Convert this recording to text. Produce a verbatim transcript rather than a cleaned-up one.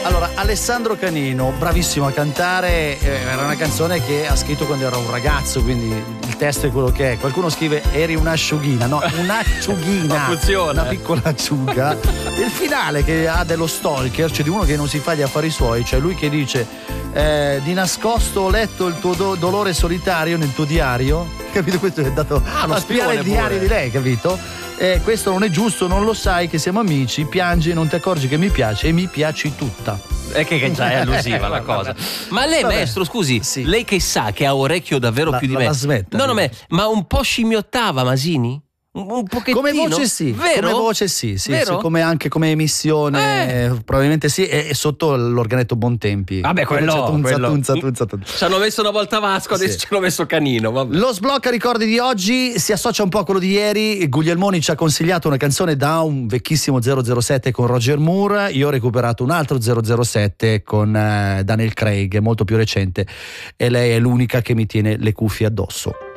Allora, Alessandro Canino, bravissimo a cantare, eh, era una canzone che ha scritto quando era un ragazzo, quindi il testo è quello che è. Qualcuno scrive eri un'asciughina, no, un'acciughina, Ma funziona. una piccola acciuga. Il finale che ha dello stalker, cioè di uno che non si fa gli affari suoi, cioè lui che dice eh, di nascosto ho letto il tuo do- dolore solitario nel tuo diario, capito? Questo è dato Ah, uno a spiare il spione diario pure. di lei, capito? Eh, questo non è giusto, non lo sai che siamo amici, piangi, non ti accorgi che mi piace e mi piaci tutta. È che, che già è allusiva la cosa. Ma lei, Vabbè. maestro, scusi, Sì. lei che sa che ha orecchio davvero La- più di la- me. la smetta, no, no, sì. ma, ma un po' scimmiottava Masini? Un, un pochettino. Come voce sì, Vero? come voce sì, sì, Vero? sì, come anche come emissione Eh. eh, probabilmente sì, e, e sotto l'organetto Bontempi. Vabbè, quello, C'è tunza, quello. tunza, tunza, tunza. Ci hanno messo una volta Vasco, adesso Sì. ci hanno messo Canino. Vabbè. Lo sblocca ricordi di oggi si associa un po' a quello di ieri. Guglielmoni ci ha consigliato una canzone da un vecchissimo zero zero sette con Roger Moore. Io ho recuperato un altro zero zero sette con eh, Daniel Craig, molto più recente, e lei è l'unica che mi tiene le cuffie addosso.